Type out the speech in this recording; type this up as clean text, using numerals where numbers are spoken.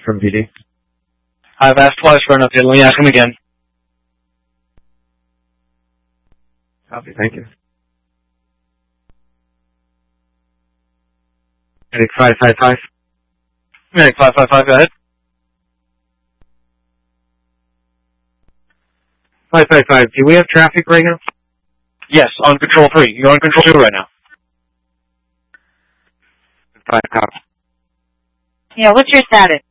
from PD. I've asked twice for an update. Let me ask him again. Copy, thank you. Medic 555. Medic 555, go ahead. 555, do we have traffic right now? Yes, on Control 3. You're on Control 2 right now. 5 copy. Yeah, what's your status?